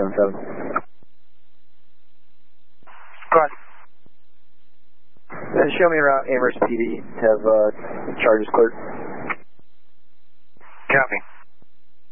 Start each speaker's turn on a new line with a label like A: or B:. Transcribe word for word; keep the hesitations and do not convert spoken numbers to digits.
A: seven seven.
B: Go on.
A: Uh, show me around Amherst P D. Have uh, charges cleared.
B: Copy.